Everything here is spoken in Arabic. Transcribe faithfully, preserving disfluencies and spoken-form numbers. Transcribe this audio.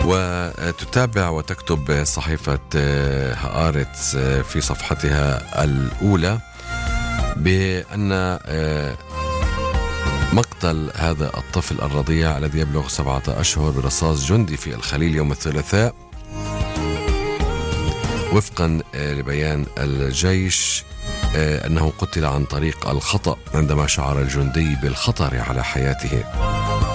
وتتابع وتكتب صحيفة هآرتس في صفحتها الأولى بأن مقتل هذا الطفل الرضيع الذي يبلغ سبعة أشهر برصاص جندي في الخليل يوم الثلاثاء وفقا لبيان الجيش أنه قتل عن طريق الخطأ عندما شعر الجندي بالخطر على حياته.